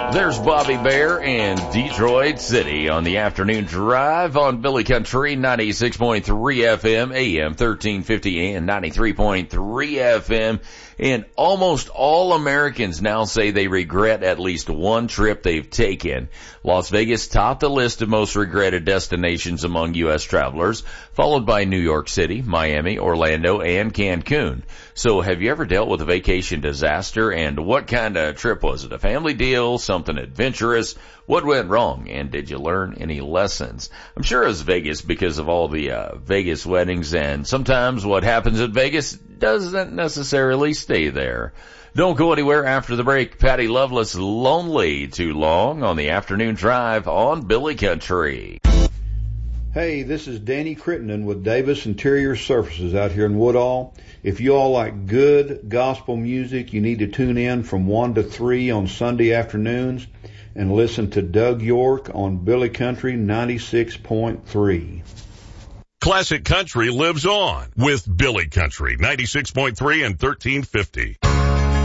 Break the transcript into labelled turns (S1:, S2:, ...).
S1: There's Bobby Bear and Detroit City on the afternoon drive on Billy Country 96.3 FM, AM 1350 and 93.3 FM. And almost all Americans now say they regret at least one trip they've taken. Las Vegas topped the list of most regretted destinations among U.S. travelers, followed by New York City, Miami, Orlando, and Cancun. So have you ever dealt with a vacation disaster, and what kind of trip was it? A family deal, something adventurous? What went wrong, and did you learn any lessons? I'm sure it's Vegas because of all the Vegas weddings, and sometimes what happens at Vegas doesn't necessarily stay there. Don't go anywhere after the break. Patty Loveless, Lonely Too Long on the afternoon drive on Billy Country.
S2: Hey, this is Danny Crittenden with Davis Interior Surfaces out here in Woodall. If you all like good gospel music, you need to tune in from 1 to 3 on Sunday afternoons and listen to Doug York on Billy Country 96.3.
S3: Classic Country lives on with Billy Country 96.3 and 1350.